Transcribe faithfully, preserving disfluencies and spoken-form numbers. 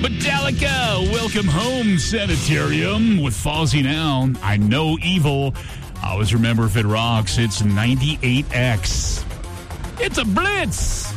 Metallica, Welcome Home Sanitarium with Fozzy Now. I know evil. Always remember if it rocks, it's ninety-eight X. It's a blitz.